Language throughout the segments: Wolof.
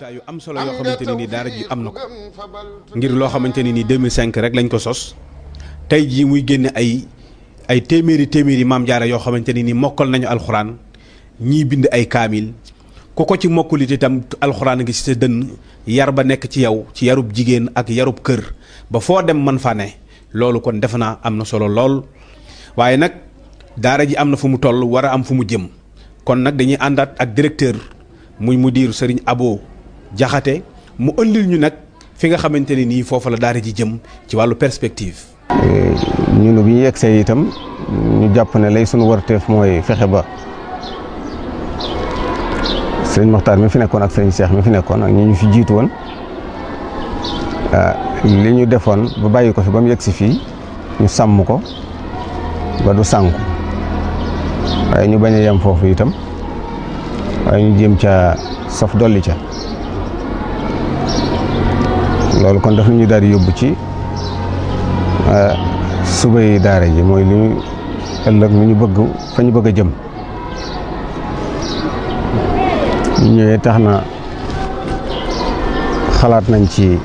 jumtukaay yu am solo yoo xamante ne nii daara ji am na ko ngir loo xamante ne nii 2005 rek lañ ko sos tey jii muy génne ay téeméeri maam jaara yoo xamante ne nii mokkal nañu alxuraan ñii bind ay kaamil ku ko ci mokkulit itam alxuraan ngi ci sa dënn yar ba nekk ci yow ci yarub jigéen ak yarub kër ba foo dem man fa ne loolu kon defe naa am na solo lool waaye nag daara ji am na fu mu toll war a am fu mu jëm kon nag dañuy àndaat ak directeur muy mudir Serigne Abo Jaxate mu ëndil ñu nag fi nga xamante ne nii foofu la daara ji jëm ci wàllu perspective. ñun bi ñu yegsee itam ñu jàpp ne lay sunu warteef mooy fexe ba sëriñ Moxtaar mi fi nekkoon ak sëriñ Cheikh mi fi nekkoon ak ñi ñu fi jiitu woon li ñu defoon ba bàyyi ko fi ba mu yegsi fii ñu sàmm ko ba du sànku waaye ñu bañ a yem foofu itam waaye ñu jéem ca saf dolli ca loolu kon daf ñu daal di yóbbu ci subay daara ji mooy li ñu ëllëg lu ñu bëgg fa ñu bëgg a jëm ñu ñëwee tax na xalaat nañ ci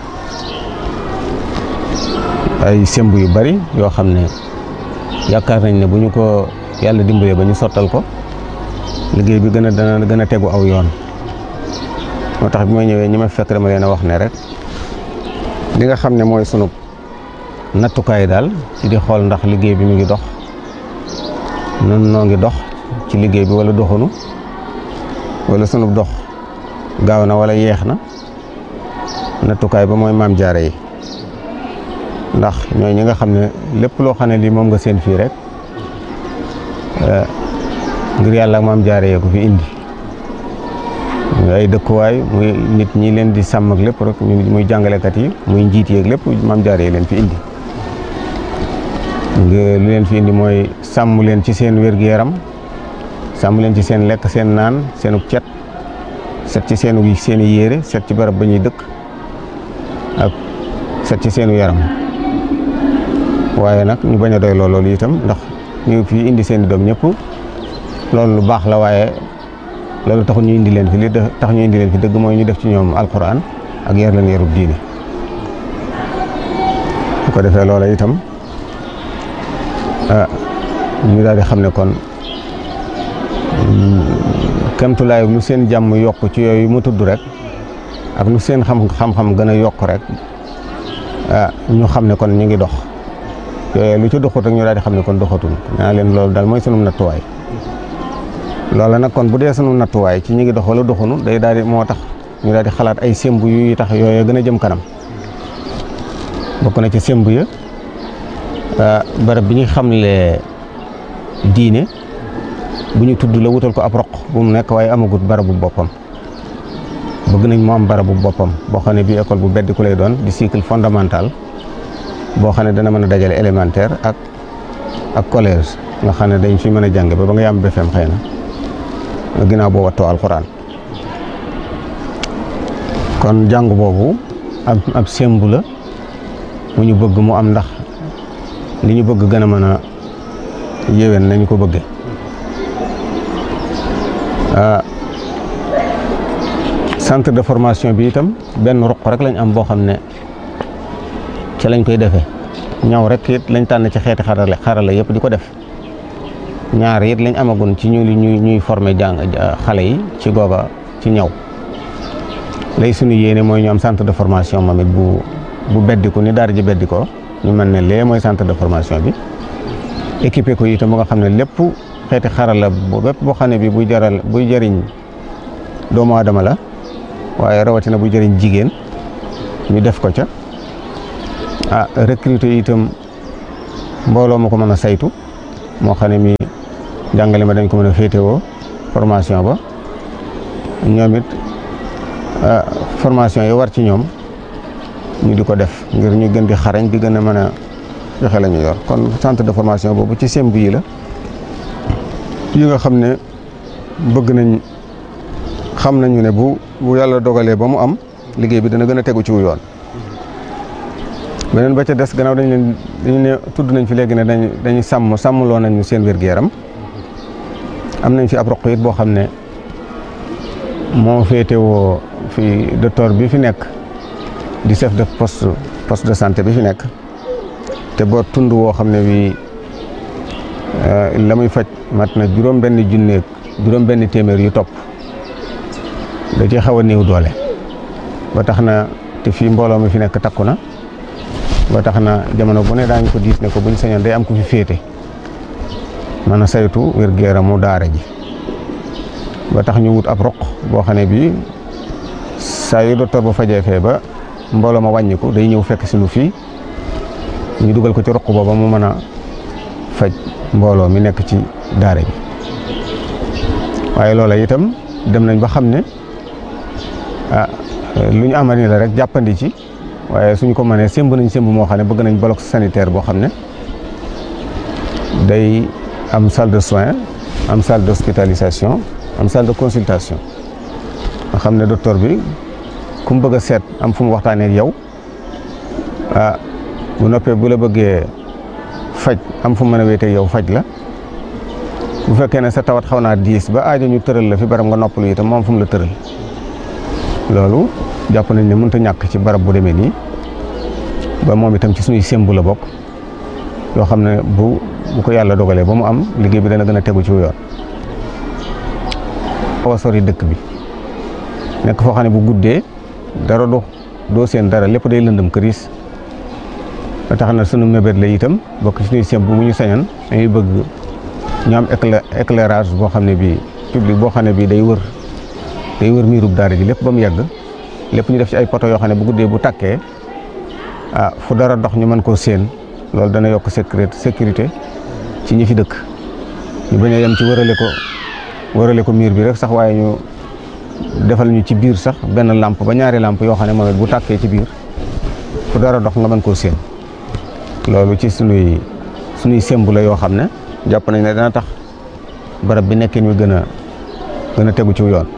ay semb yu bari yoo xam ne yaakaar nañ ne bu ñu ko yàlla dimbalee ba ñu sottal ko liggéey bi dana gën a tegu aw yoon moo tax bi ma ñëwee ñi ma fekk dama leen a wax ne rek li nga xam ne mooy sunu nattukaay daal ci di xool ndax liggéey bi mu ngi dox nun noo ngi dox ci liggéey bi wala doxunu wala sunu dox gaaw na wala yeex na nattukaay ba mooy maam jaare yi ndax ñooy ñi nga xam ne lépp loo xam ne lii moom nga seen fii rek ngir yàlla ak maam jaare yee ko fi indi muy ay dëkkuwaay muy nit ñi leen di sàmm ak lépp rek muy jàngalekat yi muy njiit yeeg lépp maam jaare yi leen fi indi lu leen fi indi mooy sàmm leen ci seen wér-gu-yaram sàmm leen ci seen lekk seen naan seenu cet set ci seeni yére set ci barab ba ñuy dëkk ak set ci seenu yaram waaye nag ñu bañ a doy loolu itam ndax ñu fi indi seen i doom ñëpp loolu lu baax la waaye loolu taxul ñu indi leen fi li tax ñu indi leen fi dëgg mooy ñu def ci ñoom alquran ak yar leen yarub diine bu ko defee loola itam ñu daal di xam ne kon kemtulaay lu seen jàmm yokk ci yooyu mu tudd rek ak lu seen xam-xam gën a yokk rek ñu xam ne kon ñu ngi dox yooyu lu ci doxut rek ñu daal di xam ne kon doxatul naa leen loolu daal mooy sunu nattuwaay loola nag kon bu dee sunu nattuwaay ci ñu ngi dox wala doxunu day daal di moo tax ñu daal di xalaat ay semb yu tax yooyu gën a jëm kanam bokk na ci semb ya barab bi ñu xamle diine bu ñu tudd la wutal ko ab roq bu mu nekk waaye amagut barabu boppam bëgg nañ mu am barabu boppam boo xam ne bii école bu beddi ku lay doon di cycle fondamental boo xam ne dana mën a dajale élémentaire ak collège nga xam ne dañ fi mën a jàng ba nga yam BFEM xëy na ginnaaw boo wattoo alxuraan kon jàng boobu ab sembu la mu ñu bëgg mu am ndax li ñu bëgg gën a mën a yéwén nañu ko bëgge centre de formation bi itam benn ruq rek lañ am boo xam ne ci lañ koy defee ñaw rek it lañ tànn ci xeeti xarala yëpp di ko def ñaar it lañ amagun ci ñuy former xale yi ci googa ci ñaw lay suñu yéene mooy ñu am centre de formation moom it bu beddiku ni daara ji beddikoo ñu mel ne lee mooy centre de formation bi équipé ko itam ba nga xam ne lépp xeeti xarala bépp boo xam ne bi buy jëriñ doomu aadama la waaye rawatina buy jëriñ jigéen ñu def ko ca recruter itam mbooloo ma ko mën a saytu moo xam ne mi jàngale ma dañ ko mën a féetewoo formation ba ñoom it formation yi war ci ñoom ñu di ko def ngir ñu gën di xarañ di gën a mën a joxe la ñu yor kon centre de formation boobu ci semb yi la yi nga xam ne bëgg nañ xam nañu ne bu yàlla dogalee ba mu am liggéey bi dana gën a tegu ci wu yoon beneen ba ca des gannaaw dañu ne tudd nañ fi léegi ne dañuy sàmmloo nañu seen wér-gu-yaram am nañ fi ab roq it boo xam ne moo féetewoo fi docteur bi fi nekk di chef de poste de santé bi fi nekk te boo tund woo xam ne bii la muy faj mat na juróom-benn téeméer yu topp da ci xaw a néew doole ba tax na te fii mbooloo mi fi nekk takku na ba tax na jamono bu ne daañu ko diis ne ko buñ sañoon day am ku fi féete mën a saytu wér-gu-yaramu daara ji ba tax ñu wut ab roq boo xam ne bii saa yu docteur ba fajee fee ba mbooloo ma wàññiku day ñëw fekk si nu fii ñu dugal ko ci roq booba mu mën a faj mbooloo mi nekk ci daara ji waaye loola itam dem nañ ba xam ne lu ñu amani la rek jàppandi ci waaye suñ ko mënee sémb nañ sémb moo xam ne bëgg nañ bloc sanitaire boo xam ne day am salle de soins am salle d'hospitalisation am salle de consultation nga xam ne docteur bi ku mu bëgg a seet am fu mu waxtaanee ak yow bu noppee bu la bëggee faj am fu mu mën a wéetee yow faj la bu fekkee ne sa tawat xaw naa diis ba aajo ñu tëral la fi barab nga noppalu itam moom fu mu la tëral loolu jàpp nañ ne mënut a ñàkk ci barab bu demee nii ba moom itam ci suñuy sémbu la bokk yoo xam ne bu ko yàlla dogalee ba mu am liggéey bi dana gën a tegu ci yoon. xaw a sori dëkk bi nekk foo xam ne bu guddee dara doo seen dara lépp day lëndëm këriis ba tax na sunu mébét la itam bokk ci suñuy sémbu bu ñu sañoon dañuy bëgg ñu am éclairage boo xam ne bii public boo xam ne bii day wër miirub daara ji lépp ba mu yegg lépp ñu def ci ay poto yoo xam ne bu guddee bu takkee fu dara dox ñu mën koo séen loolu dana yokk sécurité ci ñi fi dëkk ñu bañ a yem ci wërale ko miir bi rek sax waaye ñu defal ñu ci biir sax benn lampe ba ñaari lampe yoo xam ne moom it bu tàkkee ci biir fu dara dox nga mën koo séen loolu ci sunuy sémbu la yoo xam ne jàpp nañ ne dana tax barab bi nekkin wi gën a tegu ci yoon.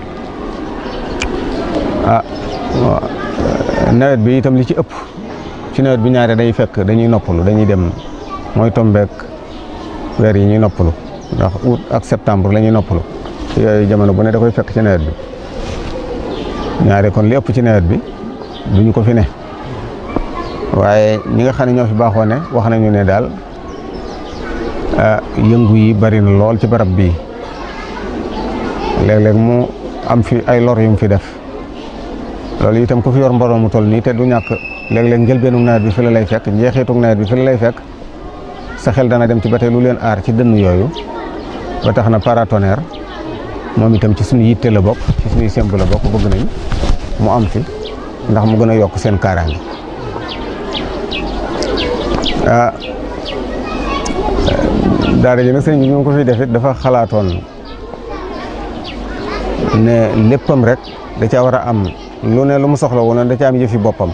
Nawet bi itam li ci ëpp ci nawet bi ñaare day fekk dañuy noppalu dañuy dem mooy tombeek weer yi ñuy noppalu ndax août ak septembre la ñuy noppalu yooyu jamono bu ne da koy fekk ci nawet bi ñaare kon li ëpp ci nawet bi duñu ko fi ne waaye ñi nga xam ne ñoo fi baaxoo ne wax nañu ne daal yëngu yi bari na lool ci barab bii léeg-léeg mu am fi ay lor yu mu fi def loolu itam ku fi yor mbooloo mu toll nii te du ñàkk léeg-léeg njëlbeenu nawet bi fi la lay fekk njeexitug nawet bi fi la lay fekk sa xel dana dem ci ba tey lu leen aar ci dënn yooyu ba tax na paratonnerre moom itam ci suñu yitte la bokk ci suñuy sémb la bokk bëgg nañ mu am fi ndax mu gën a yokk seen kaaraange daara ji nag sëñ bi ñu ko fi defit dafa xalaatoon ne léppam rek da caa war a am lu ne lu mu soxla woon da caa am yëfi boppam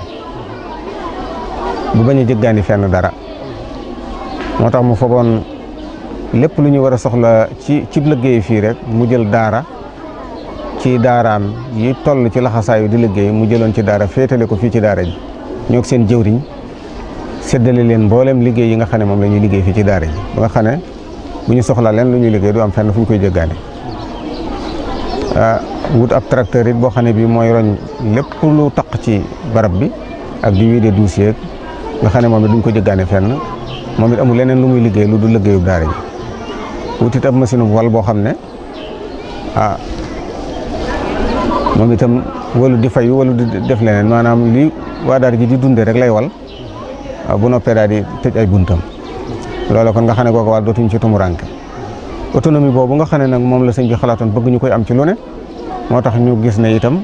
bu bañ a jëggaani fenn dara moo tax mu fogoon lépp lu ñu war a soxla ci liggéey fii rek mu jël daara ci daaraam yi toll ci laxasaayu di liggéey mu jëloon ci daara féetale ko fii ci daara ji ñoo seen jëwriñ séddale leen mboolem liggéey yi nga xam ne moom la ñuy liggéey fii ci daara ji ba nga xam ne bu ñu soxla leen lu ñuy liggéey du am fenn fu ñu koy jëggaane wut ab tracteur it boo xam ne bii mooy roñ lépp lu taq ci barab bi ak di wiide dossier nga xam ne moom it duñ ko jëggaane fenn moom it amul leneen lu muy liggéey lu du liggéeyub daara ji wut it ab machine wal boo xam ne moom itam walu di fayu walu di def leneen maanaam li waa daara ji di dunde rek lay wal bu noppee daal di tëj ay buntam loolu kon nga xam ne kooku wàll dootuñ ci tumuranke autonomie boobu nga xam ne nag moom la sëñ bi xalaatoon bëgg ñu koy am ci lu ne moo tax ñu gis ne itam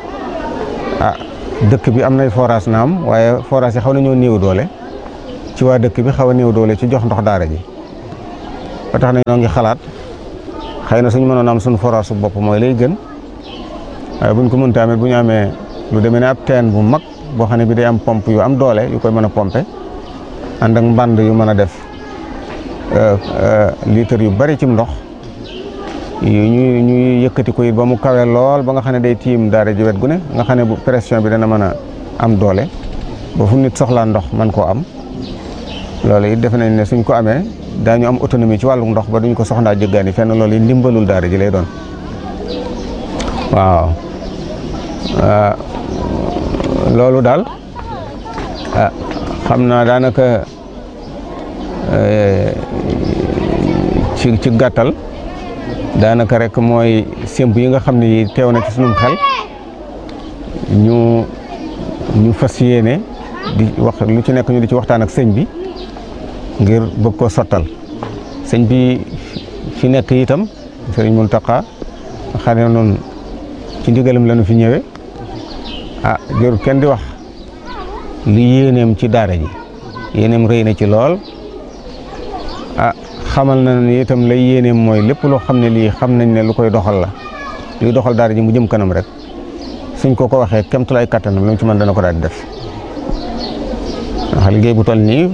dëkk bi am nay forage naam waaye forage yi xaw nañoo néew doole ci waa dëkk bi xaw a néew doole ci jox ndox daara ji ba tax na ñoo ngi xalaat xëy na suñu mënoon am suñu forage su bopp mooy lay gën waaye buñ ko mënta amee bu ñu amee lu demee ne ab teen bu mag boo xam ne bi day am pompe yu am doole yu koy mën a pompe ànd ak mbànd yu mën a def litre yu bari ci ndox ñuy yëkkati ko it ba mu kawe lool ba nga xam ne day tiim daara ji wet gu ne nga xam ne bu pression bi dana mën a am doole ba fu nit soxlaa ndox man koo am loolu it defe nañ ne suñ ko amee daañu am autonomie ci wàllu ndox ba duñ ko soxlaa jëggaani fenn loolu it ndimbalul daara ji lay doon waaw loolu daal xam naa daanaka ci gàttal daanaka rek mooy sémb yi nga xam ne teew na ci sunum xel ñu fas yéene di wax lu ci nekk ñu di ci waxtaan ak sëñ bi ngir bëgg koo sottal sëñ bi fi nekk itam sëriñ Muntaxa xam ne noonu ci ndigalam la ñu fi ñëwee jërul kenn di wax li yéeneem ci daara ji yéeneem rëy na ci lool xamal na ni itam lay yéeneem mooy lépp loo xam ne lii xam nañ ne lu koy doxal la luy doxal daara ji mu jëm kanam rek suñ ko waxee kemtulaay kattanam lu mu ci mën dana ko daal di def ndax liggéey bu toll nii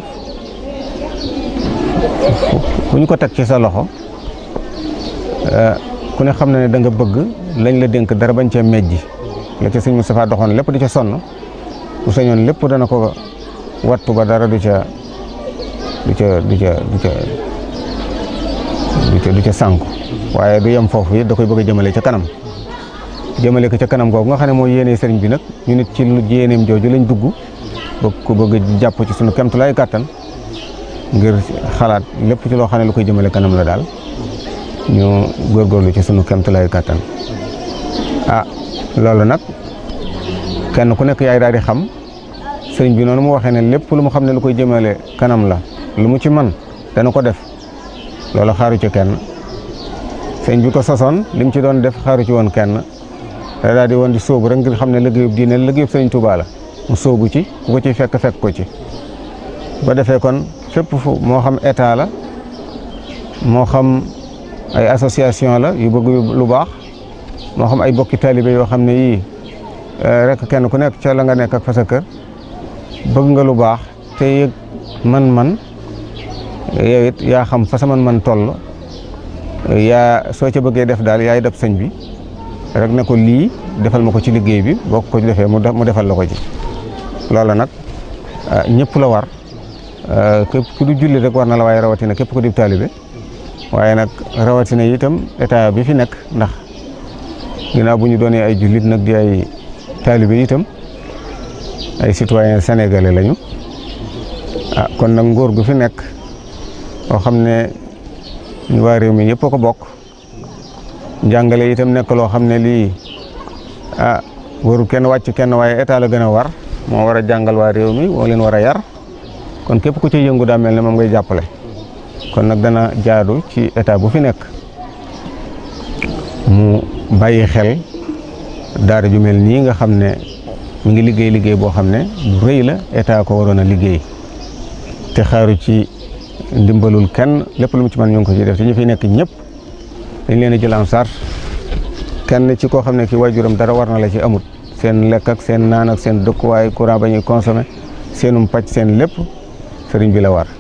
ku ñu ko teg ci sa loxo ku ne xam na ne da nga bëgg lañ la dénk dara bañ cee mejji la ca sëñ Moustapha doxoon lépp di ca sonn bu sañoon lépp dana ko wattu ba dara du ca sànku waaye du yem foofu it da koy bëgg a jëmale ca kanam jëmale ko ca kanam googu nga xam ne mooy yéene sëriñ bi nag ñu nit ci lu yéeneem jooju lañ dugg bëgg jàpp ci sunu kemtulaay kàttan ngir xalaat lépp ci loo xam ne lu koy jëmale kanam la daal ñu góorgóorlu ci sunu kemtulaay kàttan loolu nag kenn ku nekk yaay daal di xam sëriñ bi noonu mu waxee ne lépp lu mu xam ne lu koy jëmale kanam la lu mu ci man dana ko def loolu xaaru ci kenn sëriñ bi ko sosoon li mu ci doon def xaaru ci woon kenn da daal di woon di sóobu rek ngir xam ne liggéeyub diine liggéeyub sëriñ Tuubaa la mu sóobu ci ku ko ci fekk ko ci ba defee kon fépp fu moo xam état la moo xam ay association la yu bëgg lu baax moo xam ay bokki taalibe yoo xam ne yii rek kenn ku nekk ca la nga nekk ak fa sa kër bëgg nga lu baax te yëg man yow it yaa xam fa sa man toll yaa soo ca bëggee def daal yaay def sëñ bi rek ne ko lii defal ma ko ci liggéey bi boo ko defee mu defal la ko ci loola nag ñëpp la war képp ku du julli rek war na la waaye rawatina képp ku di taalibe waaye nag rawatina itam état bi fi nekk ndax ginnaaw bu ñu doonee ay jullit nag di ay taalibe itam ay citoyen sénégalais lañu kon nag nguur gu fi nekk boo xam ne ñu waa réew mi ñëpp a ko bokk njàngale itam nekk loo xam ne lii waru kenn wàcc kenn waaye état la gën a war moo war a jàngal waa réew mi moo leen war a yar kon képp ku ci yëngu daa mel ne moom ngay jàppale kon nag dana jaadu ci état bu fi nekk mu bàyyi xel daara ju mel nii nga xam ne mu ngi liggéey boo xam ne bu rëy la état ko waroon a liggéey te xaaru ci ndimbalul kenn lépp lu mu ci mën ñu ngi ko ci def te ñu fi nekk ñëpp dañ leen a jël en charge kenn ci koo xam ne ki waajuram dara war na la ci amut seen lekk ak seen naan ak seen dëkkuwaay courant ba ñuy consommé seenum pàcc seen lépp sëriñ bi la war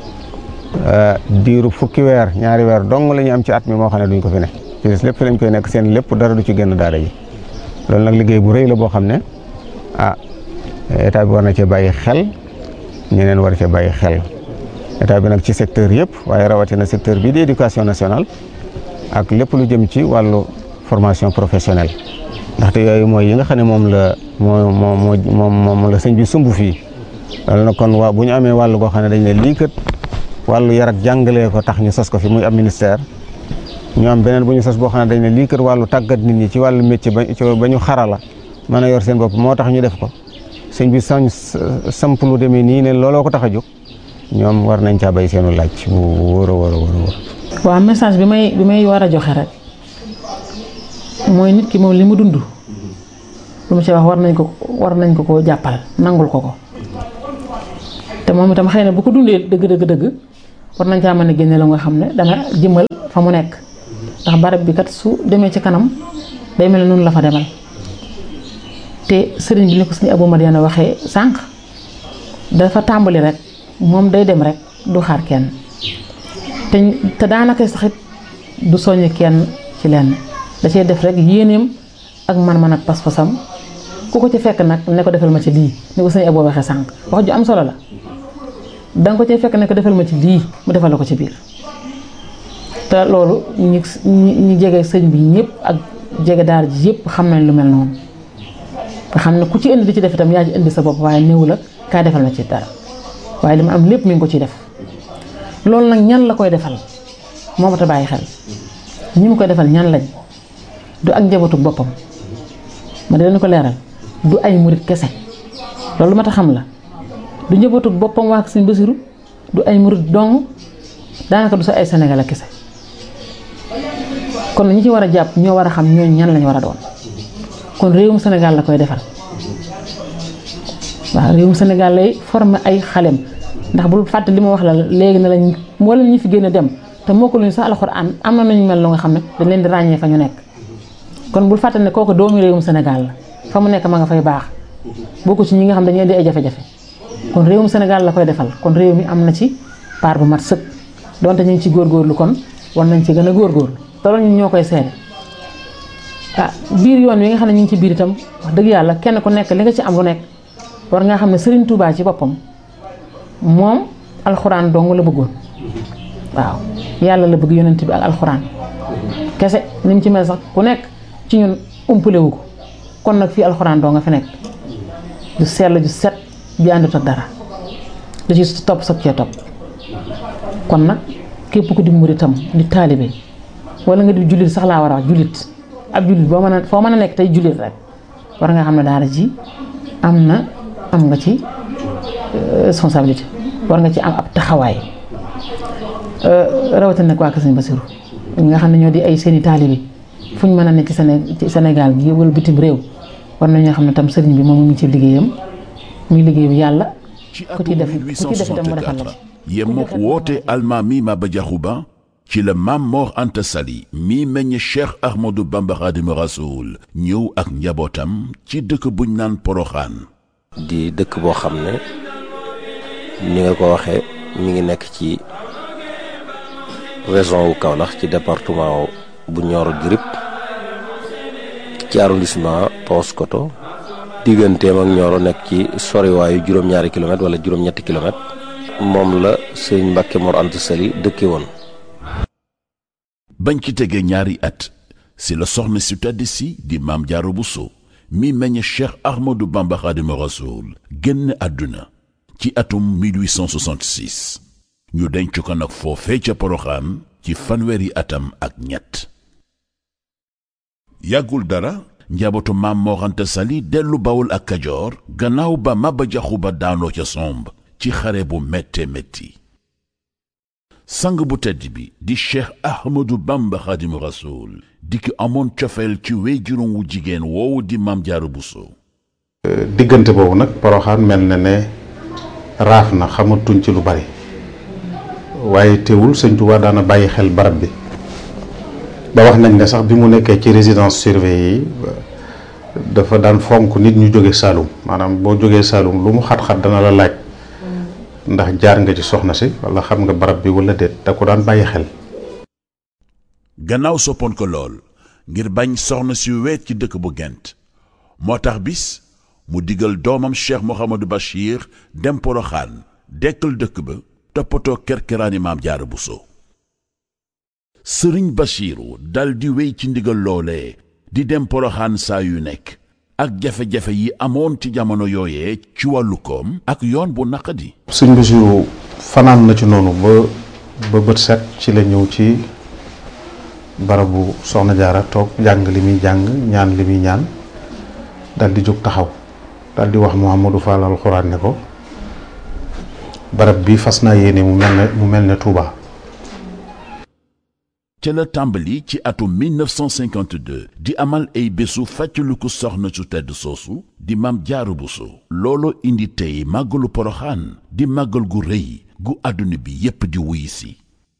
diiru fukki weer ñaari weer dong la ñu am ci at mi moo xam ne duñ ko fi ne ci des lépp fi lañ koy nekk seen lépp dara du ci génn daara ji loolu nag liggéey bu rëy la boo xam ne état bi war na cee bàyyi xel ñeneen war cee bàyyi xel état bi nag ci secteur yëpp waaye rawatina secteur bii di éducation nationale ak lépp lu jëm ci wàllu formation professionnelle ndaxte yooyu mooy yi nga xam ne moom la sëñ bi sumb fii loolu nag kon bu ñu amee wàllu goo xam ne dañ ne lii kat wàllu yar ak jàngalee ko tax ñu sos ko fi muy am ministère ñu am beneen bu ñu sos boo xam ne dañ ne lii kat wàllu tàggat nit ñi ci wàllu métier ba ñu xarala mën a yor seen bopp moo tax ñu def ko sëñ bi samp lu demee nii ne looloo ko tax a jóg ñoom war nañ caa bay seenu laaj bu wóor a wóor a wóor. waaw message bi may war a joxe rek mooy nit ki moom li mu dund lu mu ci wax war nañ ko koo jàppal nangul ko te moom itam xëy na bu ko dundee dëgg war nañ caa mën a génne la nga xam ne dana jëmal fa mu nekk ndax barab bi kat su demee ci kanam day mel ne noonu la fa demal te sëriñ bi ni ko sëriñ Abou Madiana waxee sànq dafa tàmbali rek moom day dem rek du xaar kenn te daanaka saxit du soññ kenn ci lenn da cee def rek yéeneem ak man-man ak pas-pasam ku ko ci fekk nag ne ko defal ma ci lii ni ko sëriñ Abou waxee sànq wax ju am solo la danga ko cee fekk ne ko defal ma ci lii mu defal la ko ci biir te loolu ñi jege sëñ bi ñëpp ak jege daara ji yëpp xam nañ lu mel noonu nga xam ne ku ci indi di ci def itam yaa ci indi sa bopp waaye néew la kaa defal na ci dara waaye li ma am lépp mi ngi ko ciy def loolu nag ñan la koy defal moo mat a bàyyi xel ñi mu koy defal ñan lañ du ak njabootu boppam ma di leen ko leeral du ay murit kese loolu mat a xam la du njabootu boppam waa Sëñ Basiru du ay murit dong daanaka du sa ay Sénégal kese kon ñi ci war a jàpp ñoo war a xam ñooñu ñan lañ war a doon kon réewum Sénégal la koy defal waaw réewum Sénégal lay former ay xalem ndax bul fàtte li ma wax la léegi ne lañ wala ñu fi génn dem te moo ko luñu sax alxuraan am na nañu mel lu nga xam ne dañ leen di ràññee fa ñu nekk kon bul fàtte ne kooku doomu réewum Sénégal la fa mu nekk ma nga fay baax bokku ci ñi nga xam dañuy di ay jafe-jafe kon réewum Sénégal la koy defal kon réew mi am na ci part bu mat sëkk donte ñu ngi ci góorgóorlu kon war nañ ci gën a góorgóorlu te loolu ñun ñoo koy seede biir yoon wi nga xam ne ñu ngi ci biir itam wax dëgg yàlla kenn ku nekk li nga ci am lu nekk war nga xam ne Serigne Touba ci boppam moom alxuraan dong la bëggoon waaw yàlla la bëgg yonent bi ak alxuraan kese ni mu ci mel sax ku nekk ci ñun umpale wu ko kon nag fii alxuraan dong nga fi nekk du sell ju set ju àndut ak dara da ci topp soog cee topp kon nag képp ku di muritam di taalibe wala nga di jullit sax laa war a wax jullit ab jullit boo mën a foo mën a nekk tey jullit rek war nga xam ne daara ji am nga ci responsabilité war nga ci am ab taxawaay rawatina nag waa Kër Sëñ Basiru nga xam ne ñoo di ay seeni taalibe fu ñu mën a nekk ci Sénégal gi wala bitim réew war nañoo xam ne tam sëriñ bi moom mu ngi ci liggéeyam muy liggéeyu yàlla ku ci def itam mu defal la yemook woote almaami Maba Diakhou Ba ci la Maam Mor Anta Sali mi meññ Cheikh Ahmadou Bamba Khadimu Rasoul ñëw ak njabootam ci dëkk buñ naan Poroxaan di dëkk boo xam ne ni nga ko waxee mi ngi nekk ci région wu Kaolack ci département bu Nioro du Rip ci arrondissement Paoskoto digganteem ak Nioro nekk ci soriwaayu juróom-ñaari kilomètre wala juróom-ñetti kilomètre moom la Sëriñ Mbàkke Mor Anta Sali dëkke woon. bañ ci tegee ñaari at si la soxna si tedd si di Maam Jaara Buso mi meññ Cheikh Ahmadou Bamba Khadimu Rasoul génn àdduna ci atum 1866 ñu denc ko nag foofee ca Poroxaan ci fanweeri atam ak ñett yàggul dara njabootu Maam Mor Anta Sali dellu Bawol ak Kajoor gannaaw ba Maba Diakhou Ba daanoo ca somb ci xare bu métte métti sang bu tedd bi di Cheikh Ahmadou Bamba Khadimu Rasoul di ki amoon cofeel ci wéyjuróom wu jigéen woowu di Maam Jaara Buso diggante boobu nag Poroxaan mel na ne raaf na xamatuñ ci lu bari waaye teewul Sëñ Tuubaa daana bàyyi xel barab bi ba wax nañ ne sax bi mu nekkee ci résidence surveillée yi dafa daan fonk nit ñu jóge Saalum maanaam boo jógee Saalum lu mu xat-xat dana la laaj ndax jaar nga ci soxna si wala xam nga barab bi wala déet da ko daan bàyyi xel. gannaaw soppoon ko lool ngir bañ soxna si weet ci dëkk bu Gent moo tax bis mu digal doomam Cheikh Mouhamadou Bachir dem Poroxaan dekkal dëkk ba toppatoo kerkeraani Maam Jaara Buso Sëriñ Bachiru dal di wéy ci ndigal loolee di dem Poroxaan saa yu nekk ak jafe-jafe yi amoon ci jamono yooyee ci wàllu koom ak yoon bu naqadi. Sëñ Bachiru fanaan na ci noonu ba bët set ci la ñëw ci barabu Soxna Jaara toog jàng li muy jàng ñaan li muy ñaan dal di jóg taxaw dal di wax Mouhamadou Fall alxuraan ne ko barab bi fas naa yéene mu mel ne Touba. ca la tàmbali ci atum 1952 di amal ay bésu fàttaliku soxna su tedd soosu di Maam Jaara Buso loolo indi tey màggalu Poroxaan di màggal gu rëy gu àdduna bi yépp di wuy si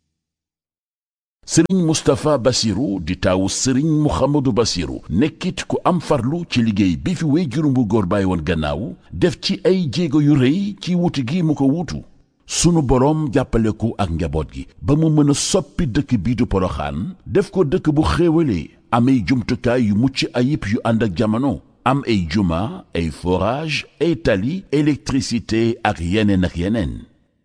sëriñ Moustapha Bassirou di taawu sëriñ Mouhamadou Bassirou nekkit ku am farlu ci liggéey bi fi wéyjuram bu góor bàyyi woon gannaaw def ci ay jéego yu rëy ci wuti gi mu ko wuutu sunu boroom jàppale ko ak njaboot gi ba mu mën a soppi dëkk bii du Poroxaan def ko dëkk bu xéewalee am ay jumtukaay yu mucc ayib yu ànd ak jamono am ay juma ay forage ay tali électricité ak yeneen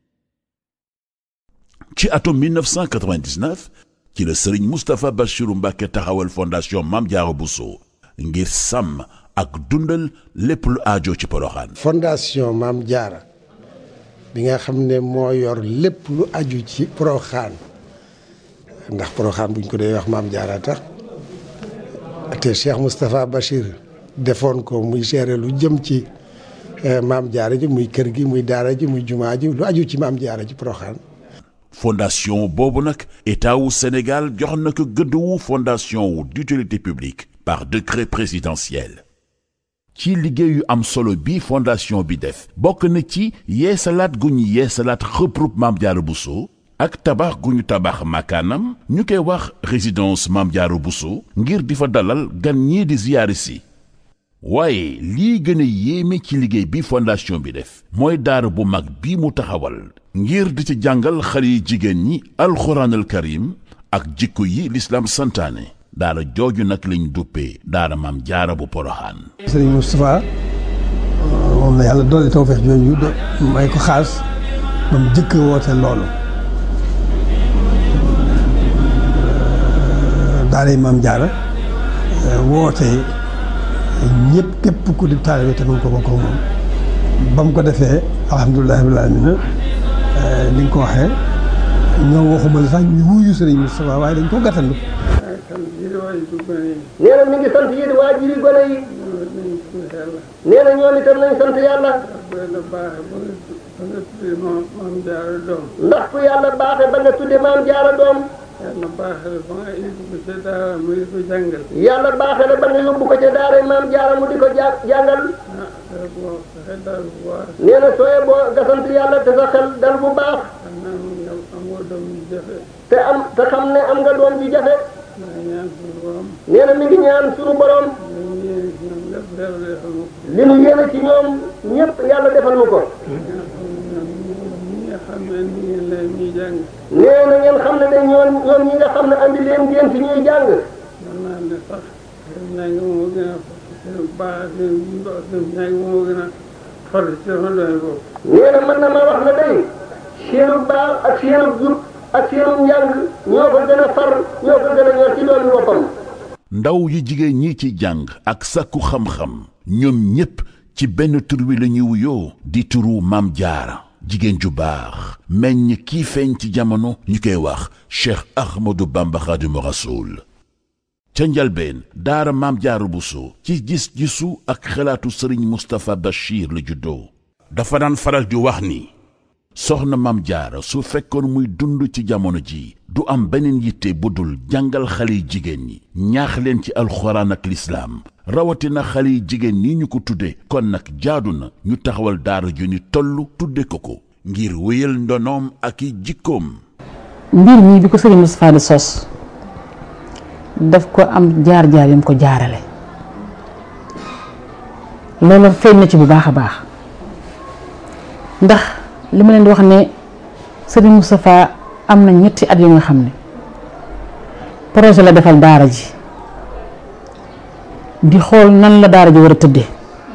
ci atum 1999 ci la sëriñ Moustapha Bassirou Mbacké taxawal fondation Maam Jaara Buso ngir sàmm ak dundal lépp lu aajo ci Poroxaan. fondation Maam Jaara bi nga xam ne moo yor lépp lu aju ci Poroxaan ndax Poroxaan buñ ko dee wax Maam Jaara tax te Cheikh Moustapha Bachir defoon ko muy gérer lu jëm ci Maam Jaara ji muy kër gi muy daara ji muy jumaa ji lu aju ci Maam Jaara ji Poroxaan. fondation boobu nag état wu Sénégal jox na ko gëdd wu fondation wu d'utilité publique par décret présidentiel. ci liggéey yu am solo bi fondation bi def bokk na ci yeesalaat gu ñu yeesalaat xëprub Maam Jaara Bousso ak tabax gu ñu tabax makaanam ñu koy wax résidence Maam Jaara Bousso ngir di fa dalal gan ñii di ziyaari si. waaye lii gën a yéeme ci liggéey bi fondation bi def mooy daara bu mag bi mu taxawal ngir di ci jàngal xale yi jigéen ñi alxuraanal karim ak jikko yi lislaam santaane. daara jooju nag lañ duppee daara Maam Jaara bu Poroxaan. Sëriñ Moustapha moom la yàlla doole tawfeex jooju may ko xaas ba mu jëkk woote loolu daaray Maam Jaara woote ñëpp képp ku di taalibe te mu ko bokk moom ba mu ko defee alhamdulilah rabbil aalamiina ni nga ko waxee ñoo waxuma la sax ñu wuyu Sëriñ Moustapha waaye dañ ko gàttandu. nee na mi ngi sant yéen waajuri gone yi. nee na ñoom itam nañ sant yàlla. ndax ku yàlla baaxe ba nga tudde Maam Jaara doom. yàlla baaxe la ba nga yóbbu ko ca daara mu di ko jàngal. yàlla baaxe la ba nga yóbbu ko ca daara Maam Jaara mu di ko jàngal. nee na sooyee boo nga sant yàlla te sa xel dal bu baax. te xam ne am nga doom ju jafe. nee na mi ngi ñaan sunu borom li nu yéene ci ñoom ñëpp yàlla defal nu ko. nee na ngeen xam ne de ñoom ñi nga xam ne andi leen ngeen fi ñuy jàng. nee na mën na ma wax na day seenu baax ak seenu jub ak seenu njàng ñoo ko gën a far ñoo ko gën a ñor ci doomi boppam. ndaw yu jigéen ñi ci jàng ak sàkku xam-xam ñoom ñépp ci benn tur wi la ñuy wuyoo di turu Maam Jaara jigéen ju baax meññ kii feeñ ci jamono ñu koy wax Cheikh Ahmadou Bamba Khadimu Rasoul. ca njalbeen daara Maam Jaara Bousso ci gis-gisu ak xalaatu Sëriñ Moustapha Bachir la juddoo. dafa daan faral di wax ni soxna Maam Jaara su fekkoon muy dund ci jamono ji du am beneen yitte bu dul jàngal xale yi jigéen ñi ñaax leen ci alxuraan ak lislaam rawatina xale yi jigéen ñi ñu ko tudde kon nag jaadu na ñu taxawal daara ju ni toll tudde ko ngir wéyal ndonoom ak i jikkoom. mbir mi bi ko Sëriñ Moustapha di sos daf ko am jaar-jaar yam ko jaarale loolu feeñ na ci bu baax a baax ndax li ma leen di wax ne Sëriñ Moustapha am na ñetti at yu nga xam ne projet la defal daara ji di xool nan la daara ji war a tëddee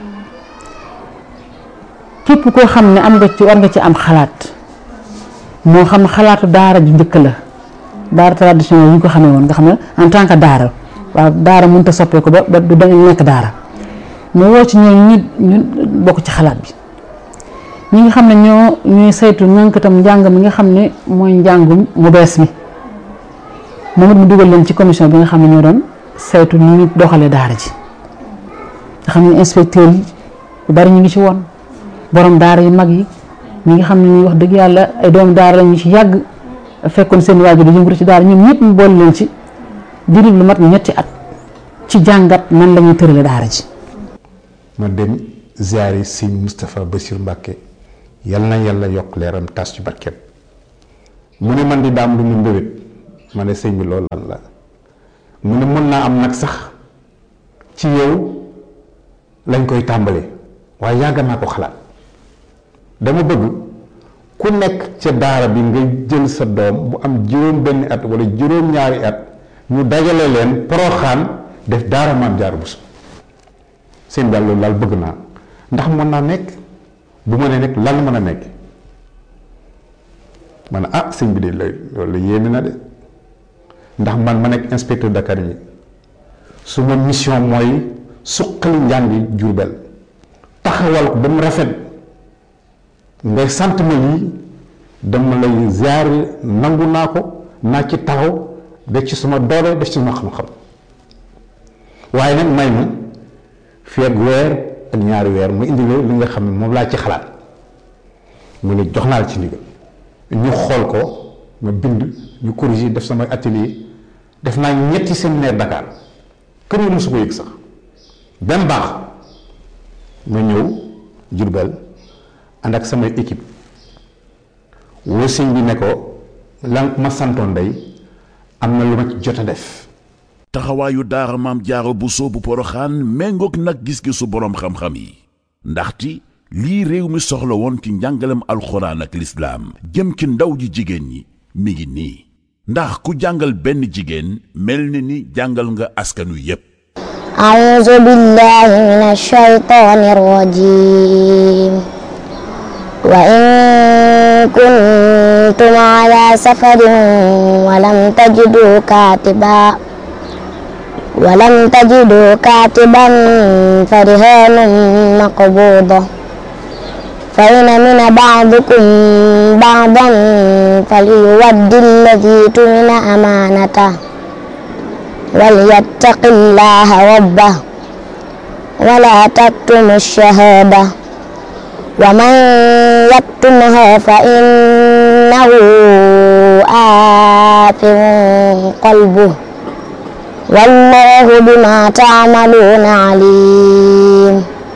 képp koo xam ne war nga ci am xalaat moo xam xalaatu daara ju njëkk la daara traditionnel yi ñu ko xamee woon nga xam ne en tant que daara waaw daara mënut a soppee ko ba du nekk daara mu woo ci ñoom ñu bokk ci xalaat bi. ñi nga xam ne ñooy saytu ñànkatam njàng mi nga xam ne mooy njàngum mu bees mi moom it mu dugal leen ci commission bi nga xam ne ñoo doon saytu ni ñu doxalee daara ji nga xam ne inspecteur yi bu bari ñu ngi ci woon borom daara yu mag yi ñi nga xam ne ñu wax dëgg yàlla ay doomu daara la ñu ci yàgg fekkoon seen waajur di yëngatu ci daara ñoom ñëpp mu boole leen ci diiru lu mat ñetti at ci jàngat nan la ñuy tërale daara ji. ma dem ziyaari Sëñ Moustapha Bassirou Mbacké yal na yàlla yokk leeram tas ci barkeem mu ne man di daam lu mu mbébét ma ne sëñ bi loolu lan la mu ne mën naa am nag sax ci yow lañ koy tàmbalee waaye yàgg naa ko xalaat dama bëgg ku nekk ca daara bi nga jël sa doom bu am juróom benn at wala juróom ñaari at ñu dajale leen Poroxaan def daara Maam Jaara Bousso seen daal loolu daal bëgg naa ndax mën naa nekk bu ma nee nekk lan mën a nekk man sëñ bi de loolu yéeme na de ndax man ma nekk inspecteur d'académie su ma mission mooy suqali njàngi Jurbel taxawal ko ba mu rafet ngay sant ma lii dama lay ziare nangu naa ko naa ci taxaw def ci sama doole def ci sama xam-xam waaye nag may ma fii ak weer ak ñaari weer mu indi li nga xam ne moom laa ci xalaat mu ne jox naa la ci ndigal ñu xool ko ma bind ñu corriger def sama atelier def naa ñetti séminaire Dakar kër yi mosu ko yëg sax benn baax ma ñëw Jurbel ànd ak samay équipe woo sëñ bi ne ko lan ma santoon day am na lu ma ci jot a def. taxawaayu daara Maam Jaara Buso bu Poroxaan méngoog nag gis-gisu boroom xam-xam yi ndaxte lii réew mi soxla woon ci njàngalem alxuraan ak lislaam jëm ci ndaw ji jigéen ñi mi ngi nii ndax ku jàngal benn jigéen mel ni jàngal nga askanu yépp. a'uuzu billaahi mina shaytaani rajiim wa in kuntum alaa safarin wa lam tajiduu kaatiban farihaanun maqbuuda fa in amina ba'dukum ba'dan falyuwaddi alladii tumina amaanatahu walyattaqi llaaha rabbahu wa laa taktumu shahaada wa man yaktumha fa innahu aathim qalbuhu wallaahu bimaa ta'maluuna aliim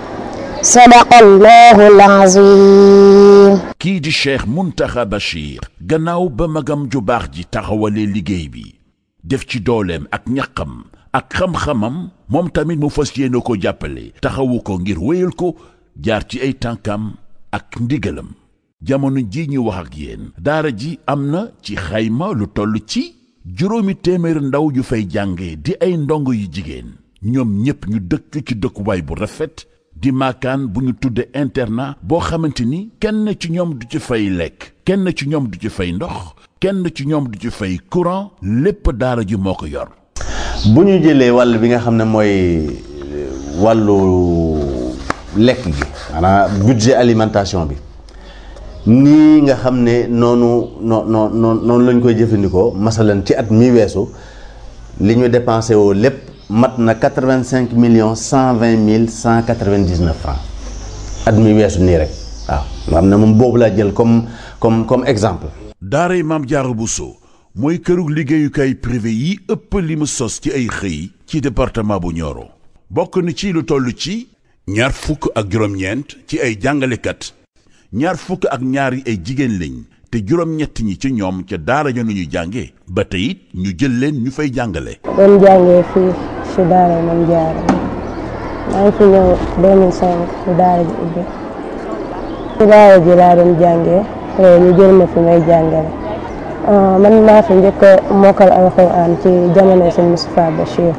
sadaqallaahu al-aziim. kii di Cheikh Mountakha Bachir gannaaw ba magam ju baax ji taxawalee liggéey bi def ci dooleem ak ñaqam ak xam-xamam moom tamit mu fas yéene ko jàppale taxawu ko ngir wéyal ko jaar ci ay tànkam ak ndigalam jamono ji ñu wax ak yéen daara ji am na ci xayma lu toll ci 700 ndaw yu fay jànge di ay ndongo yu jigéen ñoom ñépp ñu dëkk ci dëkkuwaay bu rafet di maakaan bu ñu tudde internat boo xamante ni kenn ci ñoom du ci fay lekk kenn ci ñoom du ci fay ndox kenn ci ñoom du ci fay courant lépp daara ji moo ko yor. bu ñu jëlee wàll bi nga xam ne mooy wàllu lekk gi maanaam budget alimentation bi nii nga xam ne noonu lañ koy jëfandikoo masalan ci at mi weesu li ñu dépensé woo lépp mat na 85 millions 120 mille 199 francs at mi weesu nii rek waaw nga xam ne moom boobu laa jël comme exemple. daaray Maam Jaara Buso mooy kërug liggéeyukaay privé yi ëpp li mu sos ci ay xëy ci département bu Nioro bokk na ci lu toll ci 29 ci ay jàngalekat 22 yi ay jigéen lañ te 7 ñi ci ñoom ca daara ja nu ñu jànge ba tey it ñu jël leen ñu fay jàngale. doon jàngee fii ci daara Maam Jaara maa ngi fi ñëw 2005 ci daara ji ubbi ci daara ji laa doon jàngee ñu jël ma fi may jàngale man maa fi njëkk a mokkal alxuraan ci jamono sëñ Moustapha Bachir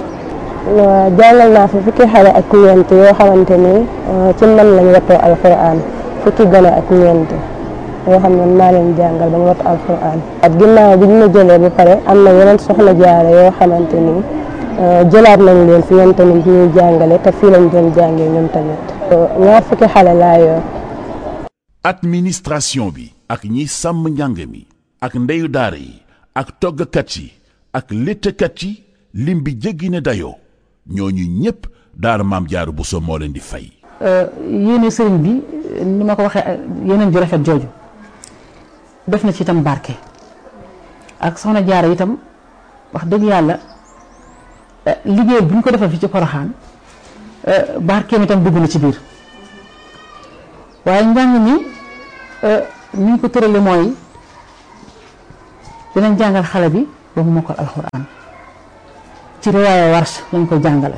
jàngal naa fi fukki xale ak ñeent yoo xamante ni ci man lañ wattoo alxuraan fukki gone ak ñeent yoo xam ne maa leen jàngal ba ñu wattu alxuraan ak ginnaaw bi ñu ma jëlee ba pare am na yeneen soxna jaare yoo xamante ni jëlaat nañ leen fi ñoom tamit ñuy jàngale te fii lañ doon jàngee ñoom tamit 2 fukki xale laa yor. administration bi ak ñi sàmm njàng mi ak ndeyu daara yi ak toggkat yi ak léttkat yi lim bi jéggi ne dayoo ñooñu ñépp daara Maam Jaara Buso moo leen di fay. yéene sëriñ bi ni ma ko waxee yeneen ju rafet jooju def na ci itam barke ak soxna Jaara itam wax dëgg yàlla liggéey bu ñu ko defal fi ci Poroxaan barkeem itam dugg na ci biir waaye njàng mi ni ñu ko tërale mooy dinañ jàngal xale bi ba mu mokkal alxuraan ci riwaaya Warsh lañ koy jàngale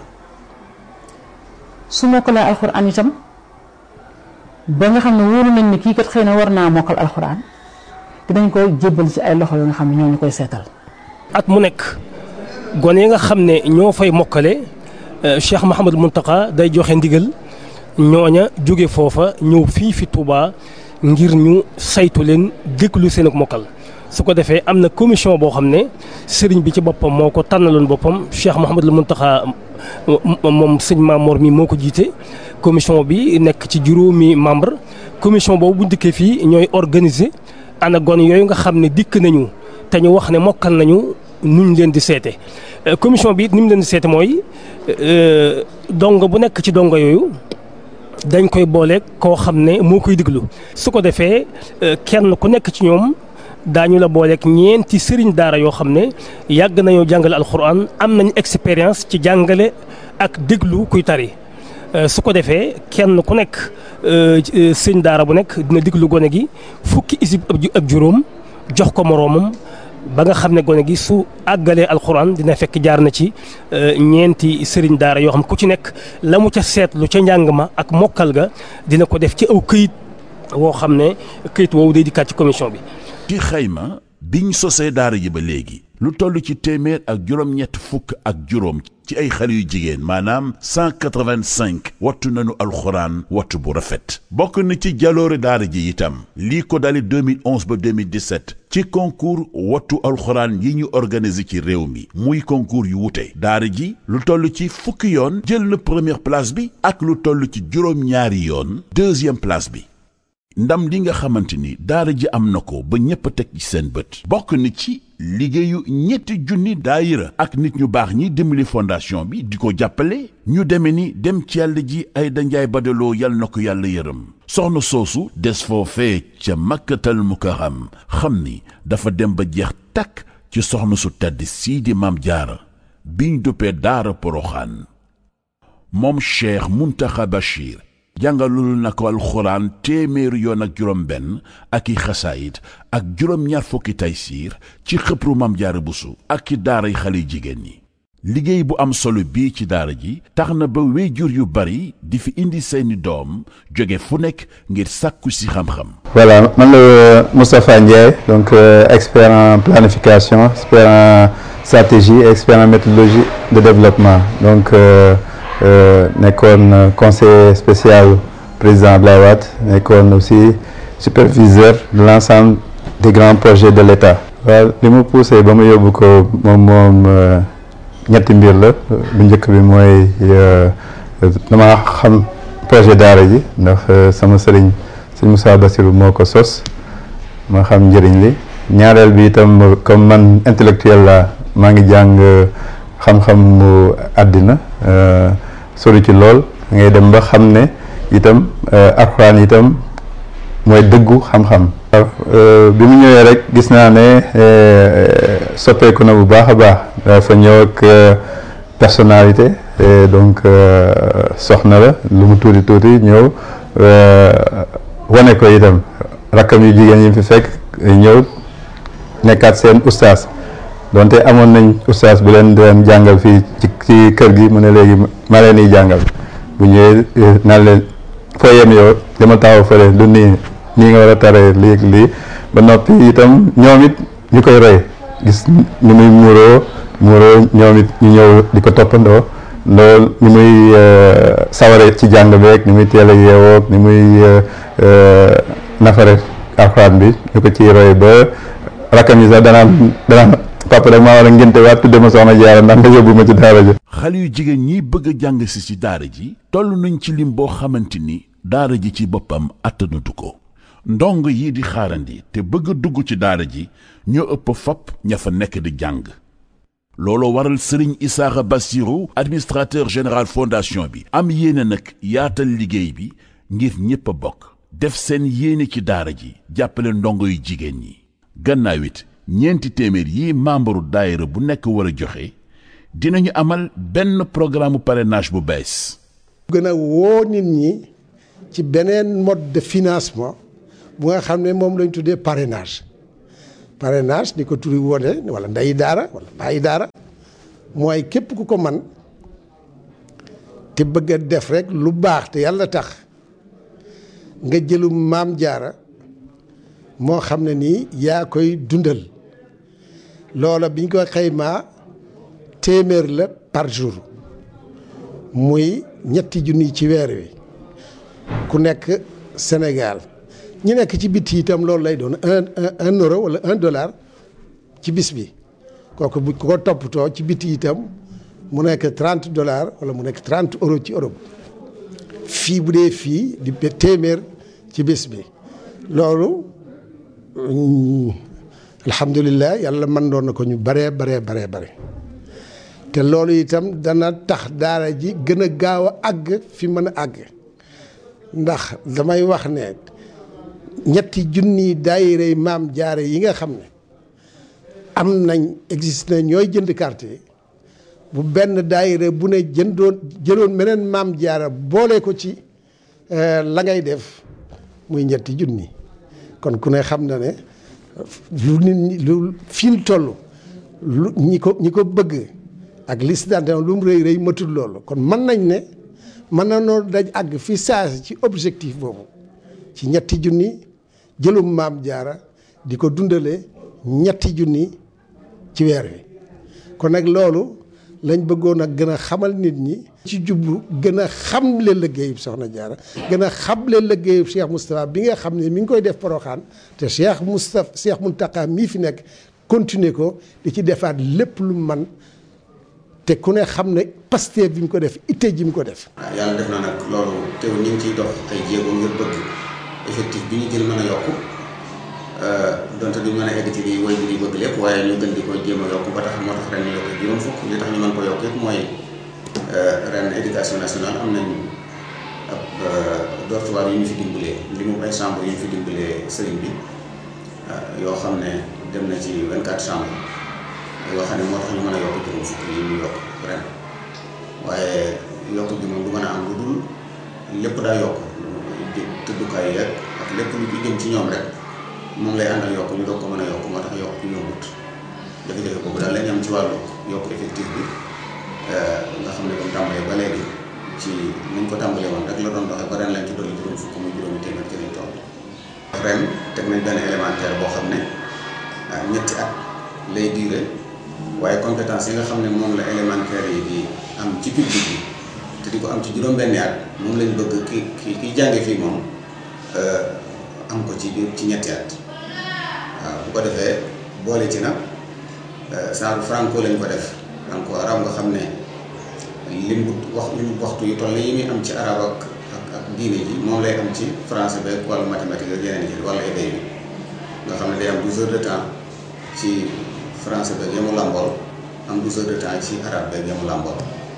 su mokkalee alxuraan itam ba nga xam ne wóoru nañ ne kii kat xëy na war naa mokkal alxuraan dinañ koy jébbal ci ay loxo yoo nga xam ne ñoo ñu koy seetal. at mu nekk gone yi nga xam ne ñoo fay mokkale Cheikh Mouhamadou Mountakha day joxe ndigal ñooña jóge foofa ñëw fii fi Touba ngir ñu saytu leen déglu seen ak mokkal su ko defee am na commission boo xam ne sëriñ bi ci boppam moo ko tànnaloon boppam Cheikh Mouhamadou Mountakha moom sëñ Mamor mi moo ko jiite commission bi nekk ci juróomi membre commission boobu bu dikkee fii ñooy organiser ana gone yooyu nga xam ne dikk nañu te ñu wax ne mokkal nañu nuñ leen di seete commission bi it ni mu leen di seete mooy dongo bu nekk ci dongo yooyu dañ koy boole koo xam ne moo koy diglu su ko defee kenn ku nekk ci ñoom daañu la booleeg ñeenti sëriñ daara yoo xam ne yàgg nañoo jàngale alxuraan am nañu expérience ci jàngale ak déglu kuy tari su ko defee kenn ku nekk sëriñ daara bu nekk dina déglu gone gi fukki isib ak juróom jox ko moroomam ba nga xam ne gone gi su àggalee alxuraan dina fekk jaar na ci ñeenti sëriñ daara yoo xam ku ci nekk la mu ca seetlu ca njàng ma ak mokkal ga dina ko def ci aw këyit woo xam ne këyit woowu day dikkaat ci commission bi. ci xayma biñ sosee daara ji ba léegi lu toll ci téeméer ak juróom-ñett fukk ak juróom ci ay xale yu jigéen maanaam 185 wattu nañu alxuraan wattu bu rafet bokk na ci jaloore daara ji itam lii ko dali 2011 ba 2017 ci concours wattu alxuraan yi ñu organisé ci réew mi muy concours yu wute daara ji lu toll ci fukki yoon jël na première place bi ak lu toll ci juróom-ñaari yoon deuxième place bi ndam li nga xamante ni daara ji am na ko ba ñépp a teg ci seen bët bokk na ci liggéeyu ñetti junni daayira ak nit ñu baax ñi dimbali fondation bi di ko jàppale ñu deme ni dem ci yàlla ji ay danjaay badaloo yal na ko yàlla yërëm soxna soosu des foofee ca makkatal mukarram xam ni dafa dem ba jeex takk ci soxna su tedd sii di maam jaara biñ duppee daara poroxaan moom Cheikh Muntaxa Bachir jàngalul na ko alxuraan téeméeri yoon ak juróom benn ak i xasaayit ak juróom-ñaar fukki taysiir ci xëpru Maam Jaara Buso ak ci daaray xale jigéen ñi liggéey bu am solo bii ci daara ji tax na ba wéyjur yu bari di fi indi seeni doom jóge fu nekk ngir sàkku si xam-xam. Voilà, man la Moustapha Ndiaye donc expert en planification expert en stratégie expert en méthodologie de développement donc nekkoon conseiller spécial président Abdoulaye Wade nekkoon aussi superviseur de l'ensemble des grands projets de l'État. waaw li ma poussé ba ma yóbbu ko moom ñetti mbir la bu njëkk bi mooy dama xam projet daara ji ndax sama sëriñ sëñ Moussa Bassirou moo ko sos ma xam njëriñ li ñaareel bi itam comme man intellectuel la maa ngi jàng xam-xam mu àddina sori ci lool ngay dem ba xam ne itam alxuraan itam mooy dëggu xam-xam. bi mu ñëwee rek gis naa ne soppeeku na bu baax a baax dafa ñëw ak personnalité donc soxna la lu mu tuuti tuuti ñëw wane ko itam rakkam yu jigéen yi fi fekk ñëw nekkaat seen ustaas donte amoon nañ ustaas bu leen doon jàngal fii ci kër gi mu ne léegi ma leen di jàngal bu ñëwee naan leen foo yem yow dama taxaw fële lu nii nga war a taree lii ba noppi itam ñoom it ñu koy roy gis ni muy muuroo ñoom it ñu ñëw di ko toppandoo loolu ni muy saware ci jàng beeg ni muy teel a yeewoog ni muy nafare alxuraan bi ñu ko ciy roy ba rakkam yi sax danaan papa rek maa war a ngénte waat tudde ma soxna Jaara ndax nga yóbbu ma ci daara ji. xale yu jigéen ñi bëgg a jàng si ci daara ji toll nañ ci lim boo xamante ni daara ji ci boppam attanatu ko ndong yi di xaarandi te bëgg a dugg ci daara ji ñoo ëpp fop ña fa nekk di jàng looloo waral Serigne Issakha Bassirou administrateur général fondation bi am yéene nag yaatal liggéey bi ngir ñépp a bokk def seen yéene ci daara ji jàppale ndongo yu jigéen ñi gannaaw it ñeenti téeméer yi membre daayira bu nekk war a joxe dinañu amal benn programme parrainage bu bees. gën a woo nit ñi ci beneen mode de financement bu nga xam ne moom lañ tuddee parrainage ni ko turi wone wala ndeyi daara wala bàyyi daara mooy képp ku ko man te bëgg a def rek lu baax te yàlla tax nga jëlu maam jaara moo xam ne nii yaa koy dundal loola biñ ko xaymaa téeméer la par jour muy ñetti junni ci weer wi ku nekk Sénégal ñi nekk ci biti itam loolu lay doon un euro wala $1 ci bis bi kooku bu ko toppatoo ci biti itam mu nekk $30 wala mu nekk 30 euros ci Europe fii bu dee fii di téeméer ci bés bi loolu alhamdulilah yàlla mën doon na ko ñu bare te loolu itam dana tax daara ji gën a gaaw a àgg fi mën a àgg ndax damay wax ne ñetti junni daayira maam jaara yi nga xam ne am nañ existe na ñooy jënd carte yi bu benn daayira bu ne jëloon meneen maam jaara boole ko ci la ngay def muy ñetti junni kon ku ne xam na ne lu nit ñi lu fi ñu toll lu ñi ko bëgg ak liste d'adhésion lu mu rëy matul loolu kon mën nañ ne mën na noo daj àgg fi saasi ci objectif boobu ci ñetti junni jëlum maam jaara di ko dundale ñetti junni ci weer wi kon nag loolu lañ bëggoon a gën a xamal nit ñi ci jublu gën a xamle liggéeyub soxna jaara gën a xamle liggéeyub Cheikh Moustapha bi nga xam ne mi ngi koy def Porokhane te Cheikh Mountakha mii fi nekk continuer ko di ci defaat lépp lu man te ku ne xam ne Pastef bi mu ko def itte ji mu ko def. yàlla def na nag loolu teew ñu ngi ciy dox ay jéego ngir bëgg effectif bi ñu jël mën a yokku donte duñ mën a egg ci li way bi bëgg lépp waaye ñu gën di ko jéem a yokku ba tax moo tax ren ñu yokk juróom fukk li tax ñu mën ko yokk yëpp mooy ren éducation nationale am nañ ab dortoir yu ñu fi dimbalee li mu ay chambre yu ñu fi dimbalee sëriñ bi yoo xam ne dem na ci 24 chambres yoo xam ne moo tax ñu mën a yokk juróom fukk yi ñu yokk ren waaye yokk bi moom du mën a am lu dul lépp daa yokk tëddukaay yeeg ak lépp lu jëm ci ñoom rek moom lay àndal yokk ñu doog ko mën a yokk moo tax yokk yombut jafe-jafe boobu daal lañ am ci wàllu yokk effectif bi nga xam ne comme tàmbalee ba léegi ci niñ ko tàmbalee woon rek la doon doxee ba ren lañ ci dolli juróom fukk muy juróomi téeméer ci lañ toll ren teg nañ benn élémentaire boo xam ne ñetti at lay diire waaye compétence yi nga xam ne moom la élémentaire yi di am ci public bi te di ko am ci juróom-benni at moom lañ bëgg ki jànge fii moom am ko ci biir ci ñetti at waaw bu ko defee boole ci nag genre franco lañ ko def franco arab nga xam ne lim waxtu yu toll yi muy am ci arab ak diine ji moom lay am ci français beeg wàllu mathématique ak yeneen yi wala éday bi nga xam ne day am 12 heures de temps ci français beeg yamu làmbool am 12 heures de temps ci arabe beeg yamu làmbool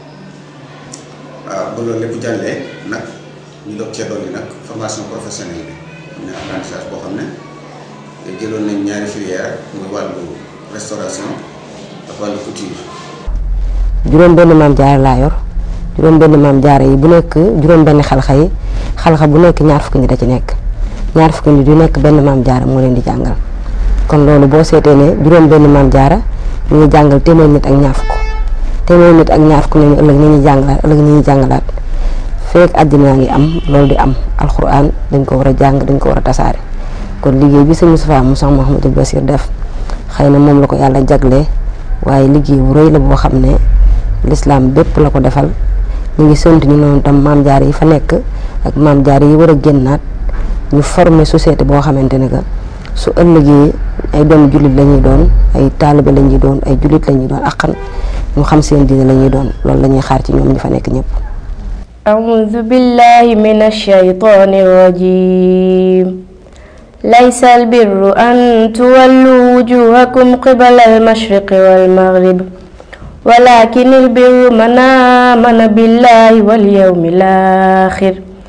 waaw ba loolu lépp jàllee nag ñu doog cee dolli nag formation professionnelle bi am na apprentissage boo xam ne jëloon nañ ñaari filière muy wàllu restauration ak wàllu couture. juróom benn maam jaara laa yor juróom benn maam jaara yi bu nekk juróom benn xalxa yi xalxa bu nekk ñaar fukki nit da ci nekk ñaar fukki nit yu nekk benn maam jaara moo leen di jàngal kon loolu boo seetee ne juróom benn maam jaara ñu ngi jàngal téeméer nit ak ñaar fukk téeméer nit ak ñaar fukk ñooñu ëllëg ñu ñuy jàngalaat feek àddina ngi am loolu di am alxuraan dañ ko war a jàng dañ ko war a tasaare kon liggéey bi sëñ Moustapha Moussa Mouhamadou Bassir def xëy na moom la ko yàlla jaglee waaye liggéey bu rëy la boo xam ne lislaam bépp la ko defal ñu ngi sant ñu noonu tam maam jaar yi fa nekk ak maam jaar yi war a génnaat ñu former société boo xamante ne que su ëllëgee ay doomu jullit la ñuy doon ay taalibe la ñuy doon ay jullit la ñuy doon ak ñu xam seen diine la ñuy doon loolu la ñuy xaar ci ñoom ñi fa nekk ñëpp. أعوذ بالله من الشيطان الرجيم ليس البر أن تولوا وجوهكم قبل المشرق والمغرب ولكن البر من آمن بالله واليوم الآخر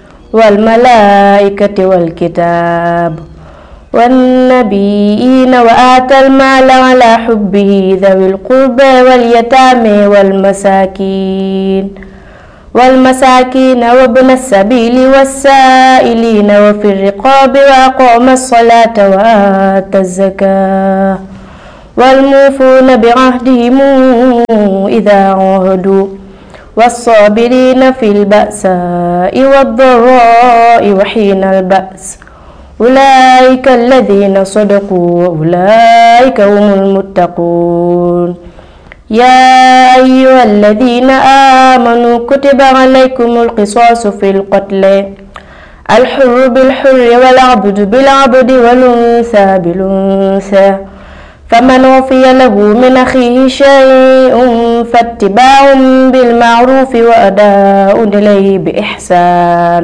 والملائكة والكتاب والنبيين وآتى المال على حبه ذوي القربى واليتامى والمساكين وابن السبيل والسائلين وفي الرقاب وأقام الصلاة وآتى الزكاة والموفون بعهدهم إذا عاهدوا والصابرين في البأساء والضراء وحين البأس أولئك الذين صدقوا وأولئك هم المتقون يا أيها الذين آمنوا كتب عليكم القصاص في القتل الحر بالحر والعبد بالعبد والأنثى بالأنثى فمن عفي له من أخيه شيء فاتباع بالمعروف وأداء إليه بإحسان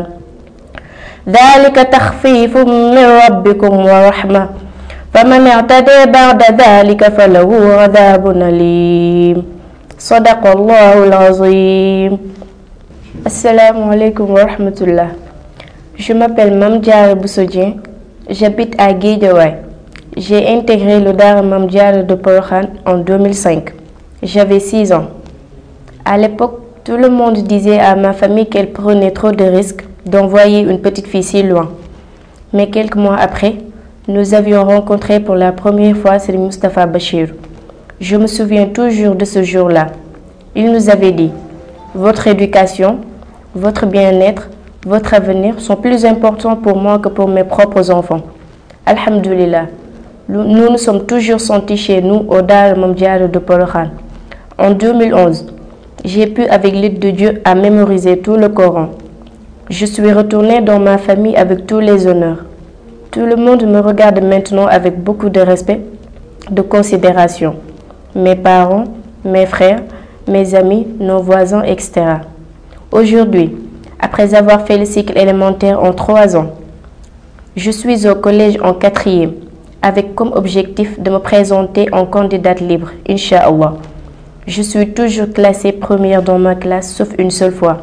ذلك تخفيف من ربكم ورحمة فمن اعتدى بعد ذلك فله عذاب أليم صدق الله العظيم. Assalamu alaikum wa rahmatullah. Je m'appelle Mame Diarra Bousso Dieng, j'habite à Guédiawaye. J'ai intégré le Daara Mame Diarra de Porokhane en 2005. J'avais 6 ans. À l'époque, tout le monde disait à ma famille qu'elle prenait trop de risques d'envoyer une petite fille si loin. Mais quelques mois après, nous avions rencontré pour la première fois Serigne Moustapha Bachir. Je me souviens toujours de ce jour-là. Il nous avait dit: votre éducation, votre bien-être, votre avenir sont plus importants pour moi que pour mes propres enfants. Alhamdulillah, nous nous sommes toujours sentis chez nous au Daara Mame Diarra de Porokhane. En 2011, j'ai pu avec l'aide de Dieu à mémoriser tout le Coran. Je suis retournée dans ma famille avec tous les honneurs. Tout le monde me regarde maintenant avec beaucoup de respect, de considération. Mes parents, mes frères, mes amis, nos voisins, etc. Aujourd'hui, après avoir fait le cycle élémentaire en 3 ans, je suis au collège en 4e, avec comme objectif de me présenter en candidate libre, Inch'Allah. Je suis toujours classée première dans ma classe, sauf une seule fois.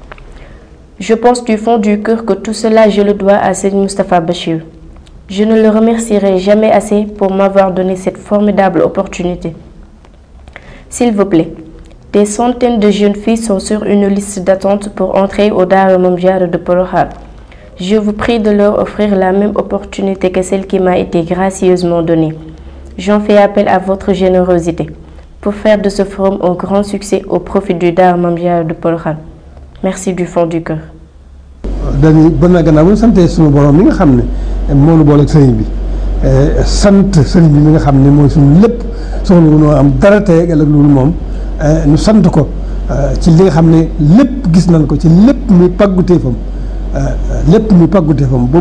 Je pense du fond du cœur que tout cela, je le dois à Serigne Moustapha Bachir. Je ne le remercierai jamais assez pour m'avoir donné cette formidable opportunité. S'il vous plaît, des centaines de jeunes filles sont sur une liste d'attente pour entrer au Daara Mame Diarra de Porokhane. Je vous prie de leur offrir la même opportunité que celle qui m'a été gracieusement donnée. J'en fais appel à votre générosité pour faire de ce forum un grand succès au profit du Daara Mame Diarra de Porokhane. Merci du fond du cœur. dañuy bon na gannaaw bu ñu santee suñu borom mi nga xam ne moo nu boole ak sëriñ bi sant sëriñ bi mi nga xam ne mooy suñu lépp soxla wu noo am dara tey ëllëg loolu moom ñu sant ko ci li nga xam ne lépp gis nañ ko ci lépp muy pàgguteefam ba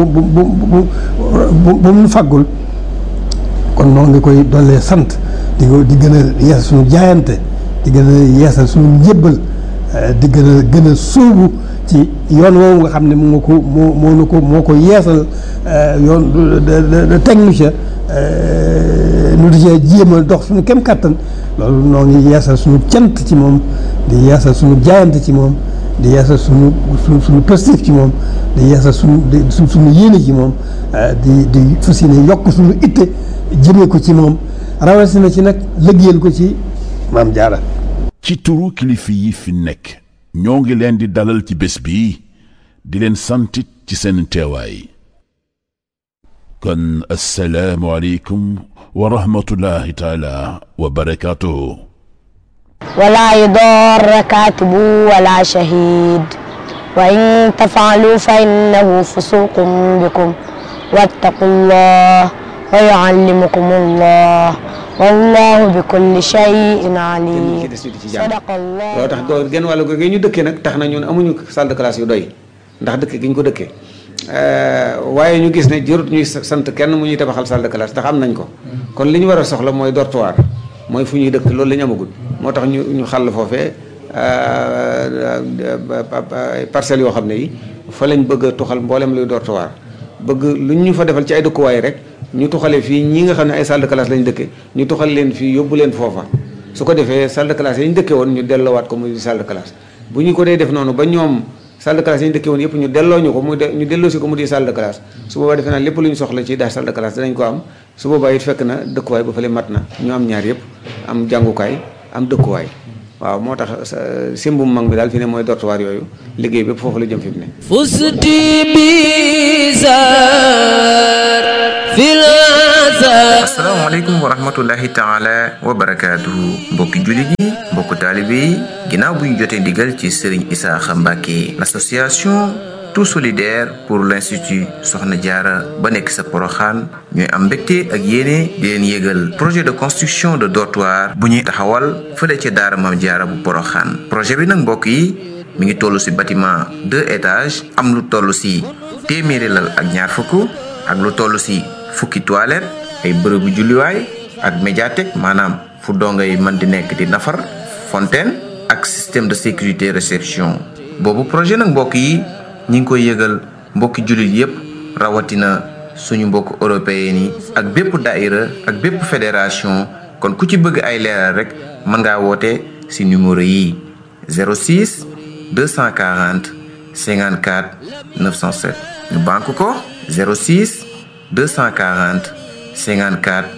mu ñu fàggul kon noo ngi koy dollee sant di gën a yeesal suñu jaayante di gën a yeesal suñu njébbal di gën a sóobu ci yoon woowu nga xam ne moo ko yeesal yoon teg nu ca nu di cee jéem a dox suñu kem kàttan loolu noo ngi yeesal suñu cant ci moom di yeesal suñu jaayante ci moom di yeesal suñu positif ci moom di yeesal suñu yéene ci moom di fas yéene yokk suñu itte jëmee ko ci moom rawatina ci nag liggéeyal ko ci Mame Diarra. ci turu kilifa yi fi nekk ñoo ngi leen di dalal ci bés bi di leen santit ci seen teewaay kon assalaamu aleykum wa rahmatullahi taala wa barakaatuhu ولا يضار كاتب ولا شهيد وإن تفعلوا فإنه فسوق بكم واتقوا الله ويعلمكم الله والله بكل شيء عليم صدق الله. loo tax genn wàllu gi ñu dëkkee nag tax na ñun amuñu salle de classe yu doy ndax dëkk gi ñu ko dëkkee waaye ñu gis ne jërut ñuy sant kenn mu ñuy tabaxal salle de classe ndax am nañ ko kon li ñu war a soxla mooy dortoir mooy fu ñuy dëkk loolu la ñu amagul moo tax ñu xàll foofee parcelles yoo xam ne yi fa lañ bëgg a tuxal mboolem luy dortoir bëgg lu ñu fa defal ci ay dëkkuwaay rek ñu tuxale fii ñi nga xam ne ay salle de classe lañ dëkke ñu tuxal leen fii yóbbu leen foofa su ko defee salle de classe yi ñu dëkke woon ñu delloowaat ko muy salle de classe bu ñu ko dee def noonu ba ñoom salle de classe yi ñu dëkke woon yëpp ñu delloo ñu ko ñu delloo si ko mu di salle de classe su boobaa defe naa lépp lu ñu soxla ci daal salle de classe danañ ko am su boobaa it fekk na dëkkuwaay ba fële mat na ñu am ñaar yëpp am jàngukaay am dëkkuwaay waaw moo tax simbum mag bi daal fi ne mooy dortoir yooyu liggéey bépp foofu la jëm fi mu ne fusti bizar fil asalaamaaleykum wa rahmatullahi taala wa barakaatuhu mbokki jullit yi mbokku taalibe yi ginnaaw bu ñu jotee ndigal ci Serigne Issakha Mbacké l'association tout solidaire pour l'institut Soxna Diarra ba nekk sa Porokhane ñooy am mbégte ak yéene di leen yégal projet de construction de dortoir bu ñuy taxawal fële ca Daara Mame Diarra bu Porokhane projet bi nag mbokk yi mi ngi toll ci bâtiment 2 étages am lu toll ci téeméeri lal ak ñaar fukk ak lu toll ci fukki toilette ay bërëbu julliwaay ak médiathèque maanaam fu dongo yi mën di nekk di nafar fontaine ak système de sécurité réception. boobu projet nag mbokk yi ñi ngi koy yëgal mbokki jullit yépp rawatina suñu mbokk européen yi ak bépp daïra ak bépp fédération. kon ku ci bëgg ay leeral rek mën ngaa woote ci numéro yi 06 240 54 907 ñu banque ko 06 240 54